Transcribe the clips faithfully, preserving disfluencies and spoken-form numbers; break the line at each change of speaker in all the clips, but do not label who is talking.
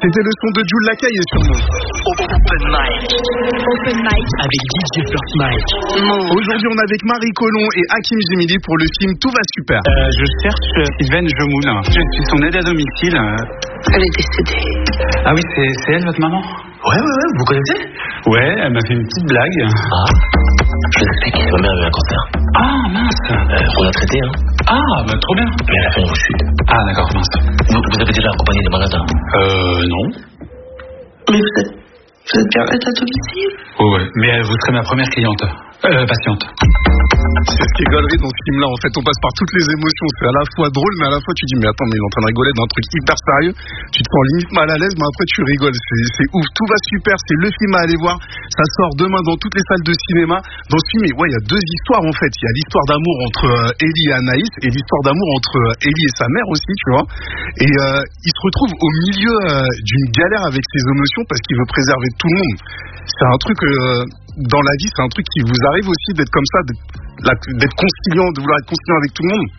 C'était le son de Jules Lacaille sur Move.
Open Mic.
Open Mic
Avec D J First Mike.
Aujourd'hui, on est avec Marie Colomb et Hakim Gemili pour le film Tout va super.
Euh, je cherche Sylvaine Jemoul. Je suis son aide à domicile.
Elle est décédée.
Ah oui, c'est, c'est elle, votre maman?
Ouais, ouais, ouais, vous connaissez?
Ouais, elle m'a fait une petite blague.
Ah, je vous explique, ma mère a eu un cancer.
Ah, mince.
Euh, on l'a traité, hein.
Ah, bah trop bien.
Mais elle a fait une rechute.
Ah, d'accord, mince.
Vous, vous avez déjà accompagné des malades, hein?
Euh, non.
Mais vous êtes, vous êtes bien aide à domicile?
Oh, ouais, mais euh, vous serez ma première cliente. Euh, patiente.
C'est ce qui est galerie dans ce film-là. En fait, on passe par toutes les émotions. C'est à la fois drôle, mais à la fois tu dis, mais attends, mais il est en train de rigoler d'un truc hyper sérieux. Tu te sens limite mal à l'aise, mais après tu rigoles. C'est, c'est ouf. Tout va super. C'est le film à aller voir. Ça sort demain dans toutes les salles de cinéma. Dans ce film, ouais, il y a deux histoires en fait. Il y a l'histoire d'amour entre euh, Ellie et Anaïs et l'histoire d'amour entre euh, Ellie et sa mère aussi, tu vois. Et euh, il se retrouve au milieu euh, d'une galère avec ses émotions parce qu'il veut préserver tout le monde. C'est un truc. Euh, dans la vie, c'est un truc qui vous arrive aussi d'être comme ça, d'être, d'être conciliant, de vouloir être conciliant avec tout le monde.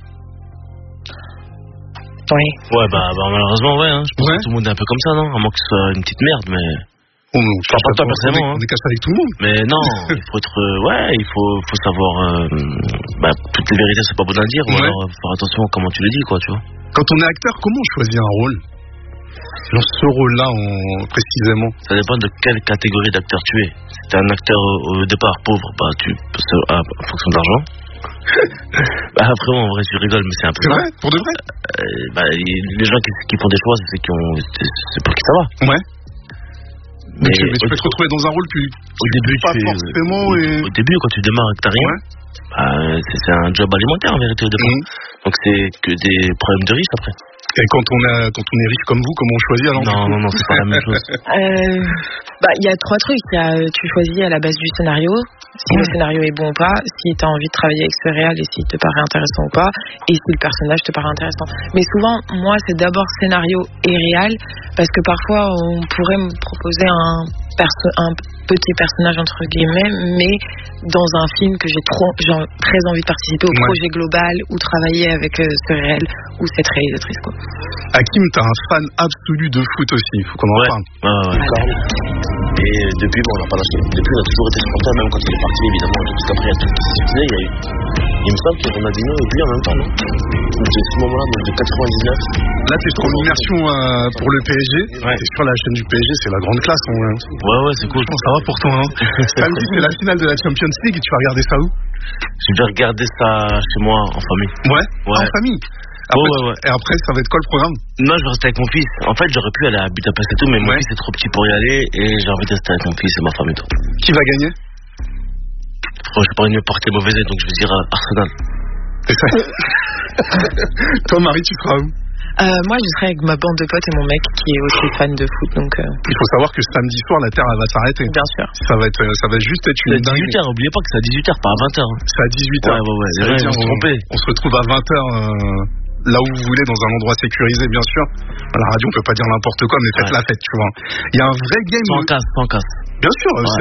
Oui. Ouais, bah, bah malheureusement, ouais. Hein. Je pense
ouais.
que tout le monde est un peu comme ça, non? À moins que ce soit une petite merde, mais.
Oh, non,
je parle pas de toi personnellement.
On est, on est caché avec tout le monde.
Mais non, il faut être. Ouais, il faut, faut savoir. Euh, bah, toutes les vérités, c'est pas bon à dire. Ouais. Ou alors, faire attention à comment tu le dis, quoi, tu vois.
Quand on est acteur, comment on choisit un rôle? Dans ce rôle-là, on... précisément.
Ça dépend de quelle catégorie d'acteur tu es. Si t'es un acteur au départ pauvre, bah tu en fonction de l'argent. Bah après en vrai tu rigoles, mais c'est un peu
c'est
ça.
Vrai, pour de vrai.
Euh, bah les gens qui, qui font des choix, c'est qui ont, c'est, c'est pour qui ça va.
Ouais. Mais, mais tu, mais tu peux te retrouver dans un rôle plus.
Au début,
pas
tu fais,
forcément.
Au,
et...
au début, quand tu démarres et que t'as rien. Ouais. Bah, c'est, c'est un job alimentaire en vérité au départ. Mmh. Donc c'est que des problèmes de risque après.
Et quand on, a, quand on est riche comme vous, comment on choisit alors?
Non, non, non, c'est pas la même chose.
Euh, bah, il y a trois trucs. Il y a, tu choisis à la base du scénario, si mmh. le scénario est bon ou pas, si tu as envie de travailler avec ce réal et s'il te paraît intéressant ou pas, et si le personnage te paraît intéressant. Mais souvent, moi, c'est d'abord scénario et réal, parce que parfois, on pourrait me proposer un, perso- un petit personnage, entre guillemets, mais dans un film que j'ai trop, genre, très envie de participer au ouais. projet global ou travailler avec euh, ce réal ou cette réalisatrice, quoi.
Hakim, t'as un fan absolu de foot aussi, il faut qu'on en
ouais.
parle.
Ouais, ouais, ouais. Et depuis, bon, on n'a pas lâché. Depuis, on a toujours été supporter, même quand il est parti, évidemment, parce qu'après, il y a tout ce qui se faisait. Il, y a eu... il me semble que Ronaldinho et lui en même temps, non? De ce moment-là, donc de quatre-vingt-dix-neuf.
Là, t'es sur l'immersion euh, pour le P S G. Ouais. T'es sur la chaîne du P S G, c'est la grande classe. On...
Ouais, ouais, c'est cool.
Je pense que ça va pour toi. Hein. Samedi, c'est la finale de la Champions League. Tu vas regarder ça où?
Je vais regarder ça chez moi, en famille.
Ouais, ouais. En famille. Après, ouais, ouais, ouais. Et après, ça va être quoi le programme?
Non, je vais rester avec mon fils. En fait, j'aurais pu aller à Budapest et tout, mais mon ouais. fils est trop petit pour y aller et j'ai envie de rester avec mon fils et ma femme et tout.
Qui va gagner?
Bon, j'ai pas envie de me porter mauvais donc je vais dire euh, Arsenal.
C'est ça. Toi, Marie, tu seras où?
Euh, moi, je serai avec ma bande de potes et mon mec qui est aussi fan de foot, donc. Euh...
Il faut savoir que samedi soir, la Terre elle va s'arrêter.
Bien sûr.
Ça va être, ça va juste être une.
C'est à dix-huit heures. Oubliez pas que c'est à dix-huit heures, pas à vingt heures.
C'est à dix-huit heures.
Ouais, ouais, ouais. Les gens vont se tromper.
On se retrouve à vingt heures. Euh... Là où vous voulez, dans un endroit sécurisé, bien sûr. À la radio, on peut pas dire n'importe quoi, mais faites ouais. la fête, tu vois. Il y a un vrai game.
Sans casse, sans casse.
Bien sûr. Ouais.